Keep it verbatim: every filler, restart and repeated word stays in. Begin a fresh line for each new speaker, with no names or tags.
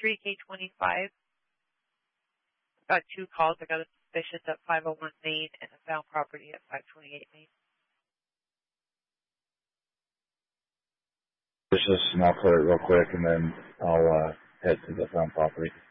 three K twenty-five. Got two calls. I got a suspicious at five oh one Main and a found property at five twenty-eight Main.
Just, and I'll clear it real quick, and then I'll uh, head to the found property.